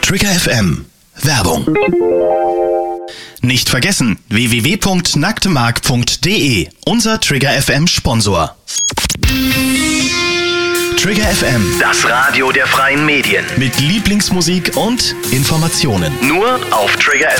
Trigger FM. Werbung. Nicht vergessen, www.nacktemark.de, unser Trigger FM Sponsor. Trigger FM, Das Radio der freien Medien. mit Lieblingsmusik und Informationen. Nur auf Trigger